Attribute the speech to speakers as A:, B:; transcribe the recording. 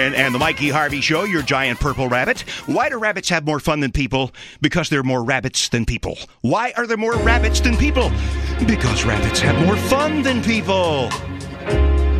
A: Ryan and the Mikey Harvey Show, your giant purple rabbit. Why do rabbits have more fun than people? Because there are more rabbits than people. Why are there more rabbits than people? Because rabbits have more fun than people.